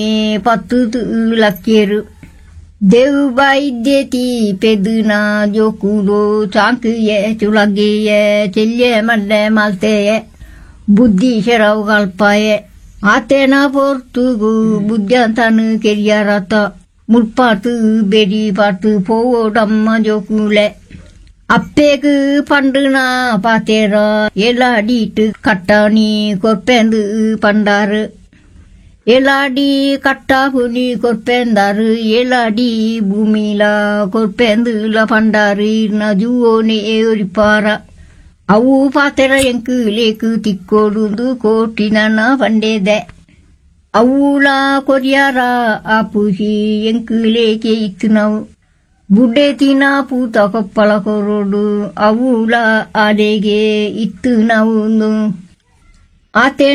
ಪತ್ತು ಲಕ್ಕೇರು ದೇವ್ ಬಾಯಿದ್ದೇತಿ ಪೆದುನ ಜೋಕುಲು ಚಾಂಕಿಯೆ ಚುಳಗಿಯೆ ಚೆಲ್ಲೆ ಮಲ್ಲೆ ಮಾಲ್ತೆಯೆ ಬುದ್ಧಿ ಶರವು ಕಲ್ಪಾಯೆ ಆತೇನ ಪೋರ್ತುಗು ಬುದ್ಧಂತನು ಕೆರಿಯರತ ಮುಲ್ಪಾತು ಬೆರಿ ಪಾತು ಪೋಡಮ್ಮ ಜೋಕುಲೆ ಅಪ್ಪೆಗು ಪಂಡುನ ಪಾತೆರ ಎಲ್ಲಾಡಿಟ್ಟು ಕಟ್ಟಾನಿ ಕೊರ್ಪೆಂದು ಪಂಡಾರು ಎಲಾಡಿ ಕಟ್ಟಾಪುನಿ ಕೊರ್ಪೆಂದಾರು ಎಲಾಡಿ ಭೂಮಿಲ ಕೊರ್ಪೆಂದುಲ ಪಂಡಾರು ಇರ್ನ ಜೂವೋನೆ ಏರಿಪಾರ ಅವು ಪಾತೆರ ಎಂಕು ಲೇಕು ತಿಕ್ಕೋಡುಂದು ಕೋಟಿನ ಪಂಡೆದೆ ಅವೂಲ ಕೊರಿಯಾರ ಆಪುಸಿ ಎಂಕು ಲೇಕೆ ಇತ್ತು ನಾವು ಬುಡ್ಡೆ ತಿನ ಪೂತ ಕೊಪ್ಪಳ ಕೊರೋಡು ಅವೂಲ ಆಡೆಗೆ ಇತ್ತು ನಾವು ಆತೆ